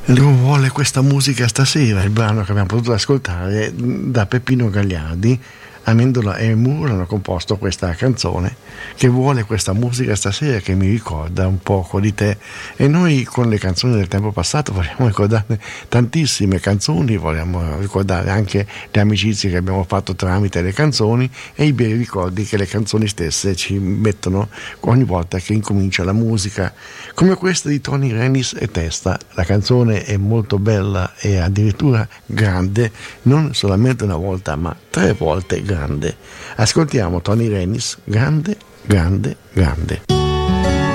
Lui vuole questa musica stasera, il brano che abbiamo potuto ascoltare da Peppino Gagliardi. Amendola e Moore hanno composto questa canzone che vuole questa musica stasera, che mi ricorda un poco di te. E noi con le canzoni del tempo passato vogliamo ricordare tantissime canzoni, vogliamo ricordare anche le amicizie che abbiamo fatto tramite le canzoni e i bei ricordi che le canzoni stesse ci mettono ogni volta che incomincia la musica, come questa di Tony Renis e Testa. La canzone è molto bella e addirittura grande, non solamente una volta ma 3 volte grande. Ascoltiamo Tony Renis, grande, grande, grande.